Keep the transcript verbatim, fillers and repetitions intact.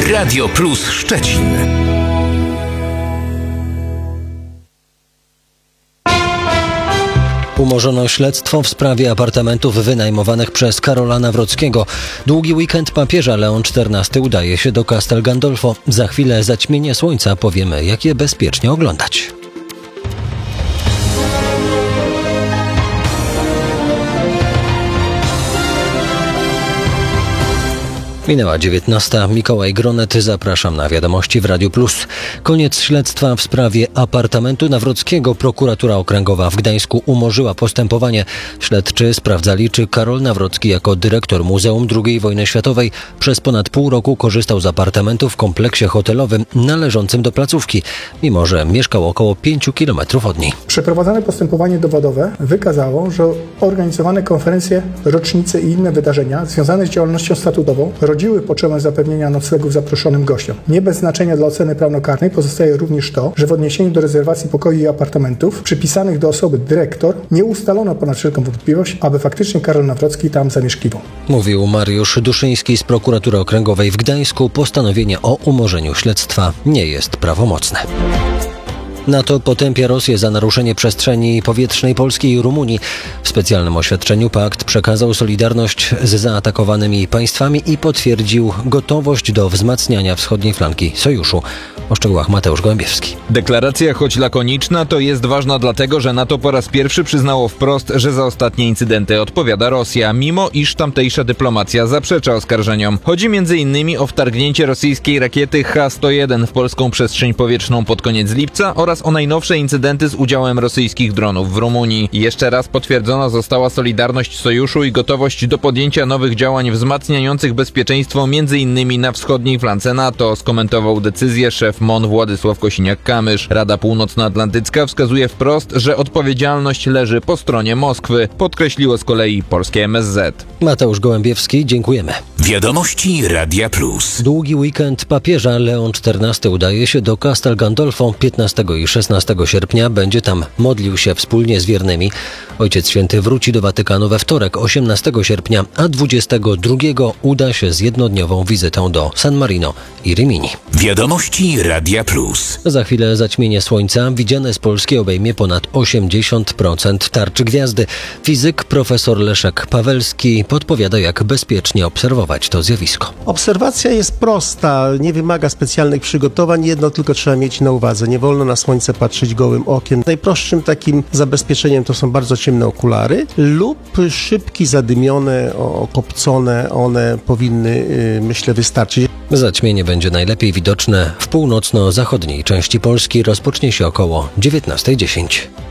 Radio Plus Szczecin. Umorzono śledztwo w sprawie apartamentów wynajmowanych przez Karola Nawrockiego. Długi weekend papieża Leon czternasty udaje się do Castel Gandolfo. Za chwilę zaćmienie słońca, powiemy, jak je bezpiecznie oglądać. Minęła dziewiętnasta. Mikołaj Gronet, zapraszam na wiadomości w Radiu Plus. Koniec śledztwa w sprawie apartamentu Nawrockiego. Prokuratura Okręgowa w Gdańsku umorzyła postępowanie. Śledczy sprawdzali, czy Karol Nawrocki jako dyrektor Muzeum drugiej Wojny Światowej przez ponad pół roku korzystał z apartamentu w kompleksie hotelowym należącym do placówki, mimo że mieszkał około pięciu kilometrów od niej. Przeprowadzone postępowanie dowodowe wykazało, że organizowane konferencje, rocznice i inne wydarzenia związane z działalnością statutową rodziły potrzebę zapewnienia noclegów zaproszonym gościom. Nie bez znaczenia dla oceny prawnokarnej pozostaje również to, że w odniesieniu do rezerwacji pokoi i apartamentów przypisanych do osoby dyrektor nie ustalono ponad wszelką wątpliwość, aby faktycznie Karol Nawrocki tam zamieszkiwał. Mówił Mariusz Duszyński z Prokuratury Okręgowej w Gdańsku. Postanowienie o umorzeniu śledztwa nie jest prawomocne. NATO potępia Rosję za naruszenie przestrzeni powietrznej Polski i Rumunii. W specjalnym oświadczeniu pakt przekazał solidarność z zaatakowanymi państwami i potwierdził gotowość do wzmacniania wschodniej flanki sojuszu. O szczegółach Mateusz Gołębiewski. Deklaracja, choć lakoniczna, to jest ważna dlatego, że NATO po raz pierwszy przyznało wprost, że za ostatnie incydenty odpowiada Rosja, mimo iż tamtejsza dyplomacja zaprzecza oskarżeniom. Chodzi między innymi o wtargnięcie rosyjskiej rakiety H sto jeden w polską przestrzeń powietrzną pod koniec lipca oraz o najnowsze incydenty z udziałem rosyjskich dronów w Rumunii. Jeszcze raz potwierdzona została solidarność sojuszu i gotowość do podjęcia nowych działań wzmacniających bezpieczeństwo między innymi na wschodniej flance NATO, skomentował decyzję szef M O N Władysław Kosiniak-Kamysz. Rada Północnoatlantycka wskazuje wprost, że odpowiedzialność leży po stronie Moskwy, podkreśliło z kolei polskie M S Z. Mateusz Gołębiewski, dziękujemy. Wiadomości Radia Plus. Długi weekend papieża Leon czternasty udaje się do Castel Gandolfo. piętnastego i szesnastego sierpnia będzie tam modlił się wspólnie z wiernymi. Ojciec Święty wróci do Watykanu we wtorek, osiemnastego sierpnia, a dwudziestego drugiego uda się z jednodniową wizytą do San Marino i Rimini. Wiadomości Radia Plus. Za chwilę zaćmienie słońca widziane z Polski obejmie ponad osiemdziesiąt procent tarczy gwiazdy. Fizyk profesor Leszek Pawelski podpowiada, jak bezpiecznie obserwować to zjawisko. Obserwacja jest prosta, nie wymaga specjalnych przygotowań, jedno tylko trzeba mieć na uwadze. Nie wolno na słońce patrzeć gołym okiem. Najprostszym takim zabezpieczeniem to są bardzo ciemne okulary lub szybki zadymione, okopcone, one powinny, myślę, wystarczyć. Zaćmienie będzie najlepiej widoczne w północno-zachodniej części Polski. Rozpocznie się około dziewiętnasta dziesięć.